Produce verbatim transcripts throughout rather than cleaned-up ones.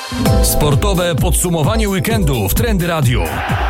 Sportowe podsumowanie weekendu w Trendy Radio.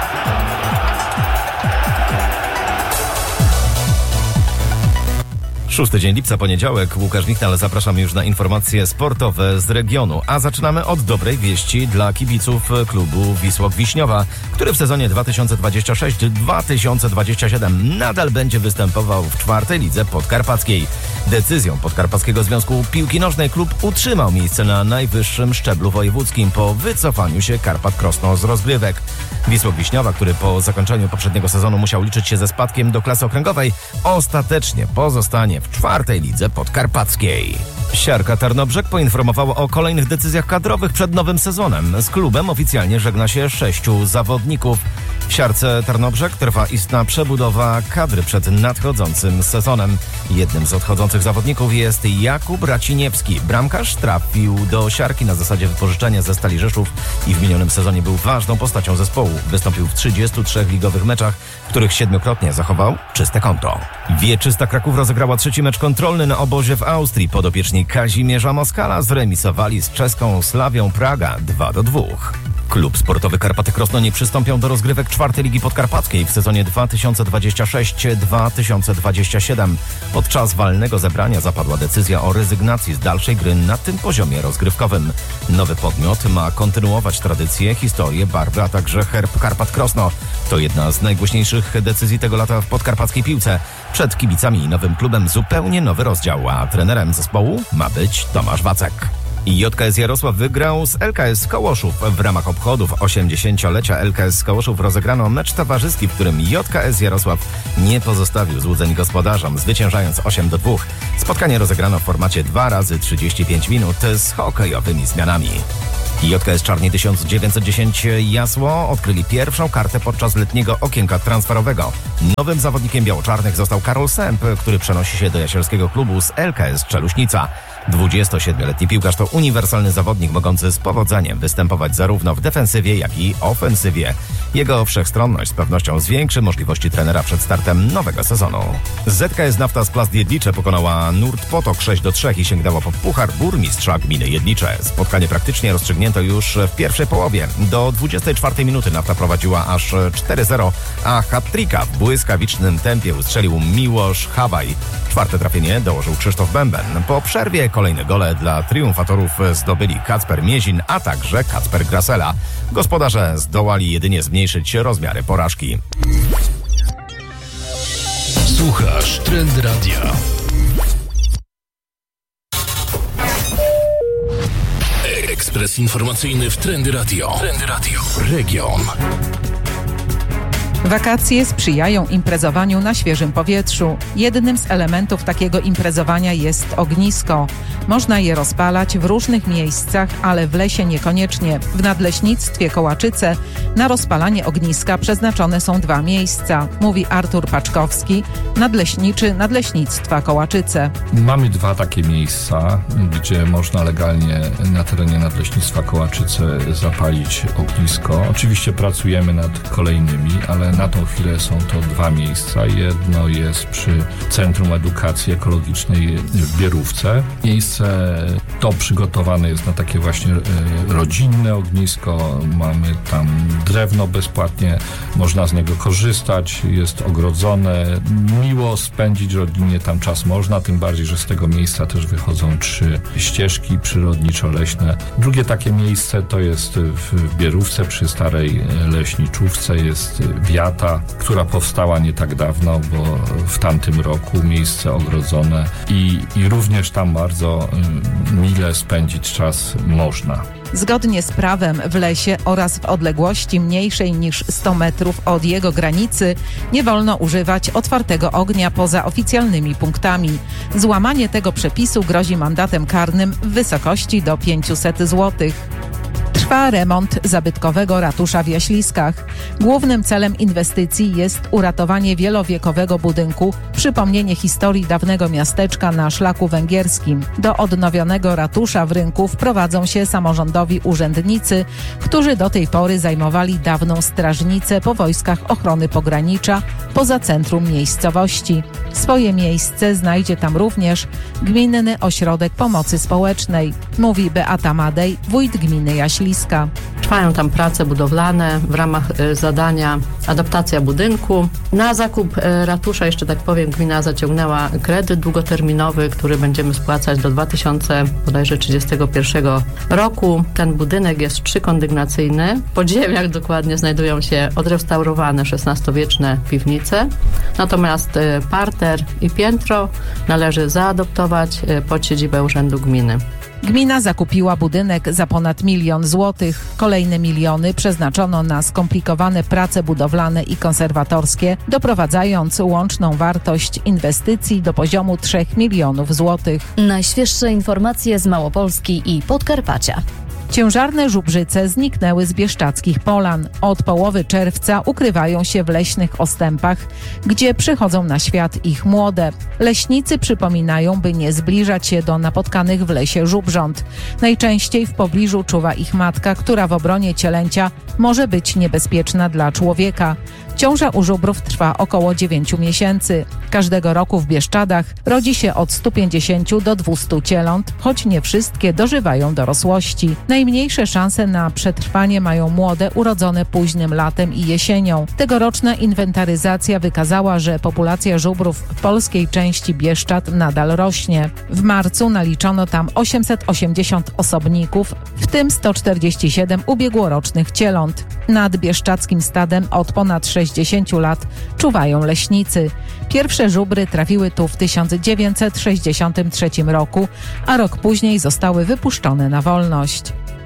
Szósty dzień lipca, poniedziałek. Łukasz Michnal, zapraszam już na informacje sportowe z regionu. A zaczynamy od dobrej wieści dla kibiców klubu Wisła Wiśniowa, który w sezonie dwa tysiące dwudziestym szóstym dwa tysiące dwudziestym siódmym nadal będzie występował w czwartej lidze podkarpackiej. Decyzją Podkarpackiego Związku Piłki Nożnej klub utrzymał miejsce na najwyższym szczeblu wojewódzkim po wycofaniu się Karpat Krosno z rozgrywek. Wisła Wiśniowa, który po zakończeniu poprzedniego sezonu musiał liczyć się ze spadkiem do klasy okręgowej, ostatecznie pozostanie w czwartej lidze podkarpackiej. Siarka Tarnobrzeg poinformowała o kolejnych decyzjach kadrowych przed nowym sezonem. Z klubem oficjalnie żegna się sześciu zawodników. W Siarce Tarnobrzeg trwa istna przebudowa kadry przed nadchodzącym sezonem. Jednym z odchodzących zawodników jest Jakub Raciniewski. Bramkarz trafił do Siarki na zasadzie wypożyczenia ze Stali Rzeszów i w minionym sezonie był ważną postacią zespołu. Wystąpił w trzydziestu trzech ligowych meczach, w których siedmiokrotnie zachował czyste konto. Wieczysta Kraków rozegrała trzeci mecz kontrolny na obozie w Austrii. Podopieczni Kazimierza Moskala zremisowali z czeską Slawią Praga dwa do dwóch. Klub sportowy Karpaty Krosno nie przystąpią do rozgrywek czwartej Ligi Podkarpackiej w sezonie dwa tysiące dwudziestym szóstym dwa tysiące dwudziestym siódmym. Podczas walnego zebrania zapadła decyzja o rezygnacji z dalszej gry na tym poziomie rozgrywkowym. Nowy podmiot ma kontynuować tradycję, historię, barwy, a także herb Karpat Krosno. To jedna z najgłośniejszych decyzji tego lata w podkarpackiej piłce. Przed kibicami i nowym klubem zupełnie nowy rozdział, a trenerem zespołu ma być Tomasz Wacek. J K S Jarosław wygrał z L K S Kołoszów. W ramach obchodów osiemdziesięciolecia L K S Kołoszów rozegrano mecz towarzyski, w którym J K S Jarosław nie pozostawił złudzeń gospodarzom, zwyciężając osiem do dwóch. Spotkanie rozegrano w formacie dwa razy trzydzieści pięć minut z hokejowymi zmianami. J K S Czarni tysiąc dziewięćset dziesięć Jasło odkryli pierwszą kartę podczas letniego okienka transferowego. Nowym zawodnikiem biało-czarnych został Karol Sęp, który przenosi się do jasielskiego klubu z L K S Czeluśnica. dwudziestosiedmioletni piłkarz to uniwersalny zawodnik mogący z powodzeniem występować zarówno w defensywie, jak i ofensywie. Jego wszechstronność z pewnością zwiększy możliwości trenera przed startem nowego sezonu. Z K S Nafta z Plast Jedlicze pokonała Nurt Potok sześć do trzech i sięgnęła po puchar burmistrza gminy Jedlicze. Spotkanie praktycznie rozstrzygnięto już w pierwszej połowie. Do dwudziestej czwartej minuty Nafta prowadziła aż cztery zero, a hat-tricka w błyskawicznym tempie ustrzelił Miłosz Hawaj. Czwarte trafienie dołożył Krzysztof Bęben. Po przerwie kolejne gole dla triumfatorów zdobyli Kacper Miezin, a także Kacper Grasela. Gospodarze zdołali jedynie zmniejszyć rozmiary porażki. Słuchasz Trendy Radia. Ekspres informacyjny w Trendy Radio. Trendy Radio. Region. Wakacje sprzyjają imprezowaniu na świeżym powietrzu. Jednym z elementów takiego imprezowania jest ognisko. Można je rozpalać w różnych miejscach, ale w lesie niekoniecznie. W Nadleśnictwie Kołaczyce na rozpalanie ogniska przeznaczone są dwa miejsca, mówi Artur Paczkowski, nadleśniczy Nadleśnictwa Kołaczyce. Mamy dwa takie miejsca, gdzie można legalnie na terenie Nadleśnictwa Kołaczyce zapalić ognisko. Oczywiście pracujemy nad kolejnymi, ale na tą chwilę są to dwa miejsca. Jedno jest przy Centrum Edukacji Ekologicznej w Bierówce. Miejsce to przygotowane jest na takie właśnie rodzinne ognisko. Mamy tam drewno bezpłatnie, można z niego korzystać, jest ogrodzone. Miło spędzić rodzinnie tam czas można, tym bardziej, że z tego miejsca też wychodzą trzy ścieżki przyrodniczo-leśne. Drugie takie miejsce to jest w Bierówce przy starej leśniczówce, jest Wiata, która powstała nie tak dawno, bo w tamtym roku miejsce ogrodzone i, i również tam bardzo y, mile spędzić czas można. Zgodnie z prawem w lesie oraz w odległości mniejszej niż sto metrów od jego granicy nie wolno używać otwartego ognia poza oficjalnymi punktami. Złamanie tego przepisu grozi mandatem karnym w wysokości do pięćset złotych. Trwa remont zabytkowego ratusza w Jaśliskach. Głównym celem inwestycji jest uratowanie wielowiekowego budynku, przypomnienie historii dawnego miasteczka na szlaku węgierskim. Do odnowionego ratusza w Rynku wprowadzą się samorządowi urzędnicy, którzy do tej pory zajmowali dawną strażnicę po wojskach ochrony pogranicza poza centrum miejscowości. Swoje miejsce znajdzie tam również Gminny Ośrodek Pomocy Społecznej, mówi Beata Madej, wójt gminy Jaśliska. Trwają tam prace budowlane w ramach y, zadania adaptacja budynku. Na zakup y, ratusza, jeszcze tak powiem, gmina zaciągnęła kredyt długoterminowy, który będziemy spłacać do dwa tysiące trzydziestego pierwszego roku. Ten budynek jest trzykondygnacyjny. W podziemiach dokładnie znajdują się odrestaurowane szesnastowieczne piwnice. Natomiast y, parter i piętro należy zaadoptować y, pod siedzibę Urzędu Gminy. Gmina zakupiła budynek za ponad milion złotych. Kolejne miliony przeznaczono na skomplikowane prace budowlane i konserwatorskie, doprowadzając łączną wartość inwestycji do poziomu trzech milionów złotych. Najświeższe informacje z Małopolski i Podkarpacia. Ciężarne żubrzyce zniknęły z bieszczadzkich polan. Od połowy czerwca ukrywają się w leśnych ostępach, gdzie przychodzą na świat ich młode. Leśnicy przypominają, by nie zbliżać się do napotkanych w lesie żubrząt. Najczęściej w pobliżu czuwa ich matka, która w obronie cielęcia może być niebezpieczna dla człowieka. Ciąża u żubrów trwa około dziewięciu miesięcy. Każdego roku w Bieszczadach rodzi się od stu pięćdziesięciu do dwustu cieląt, choć nie wszystkie dożywają dorosłości. Najmniejsze szanse na przetrwanie mają młode urodzone późnym latem i jesienią. Tegoroczna inwentaryzacja wykazała, że populacja żubrów w polskiej części Bieszczad nadal rośnie. W marcu naliczono tam osiemset osiemdziesiąt osobników, w tym sto czterdzieści siedem ubiegłorocznych cieląt. Nad bieszczadzkim stadem od ponad sześćdziesięciu lat czuwają leśnicy. Pierwsze żubry trafiły tu w tysiąc dziewięćset sześćdziesiątym trzecim roku, a rok później zostały wypuszczone na wolność.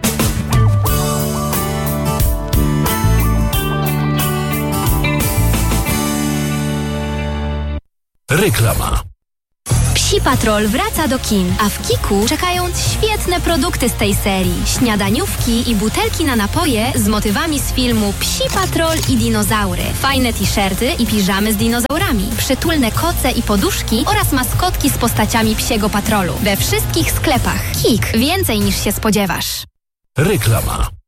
Reklama. Psi Patrol wraca do kin, a w Kiku czekają świetne produkty z tej serii. Śniadaniówki i butelki na napoje z motywami z filmu Psi Patrol i dinozaury. Fajne t-shirty i piżamy z dinozaurami. Przytulne koce i poduszki oraz maskotki z postaciami Psiego Patrolu. We wszystkich sklepach. Kik. Więcej niż się spodziewasz. Reklama.